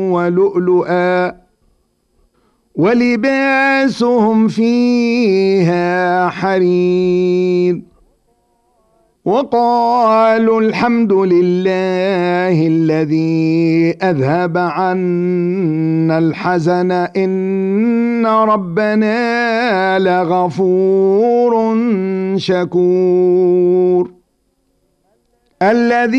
ولؤلؤا ولباسهم فيها حرير وقالوا الحمد لله الذي أذهب عنا الحزن إن ربنا لغفور شكور الذي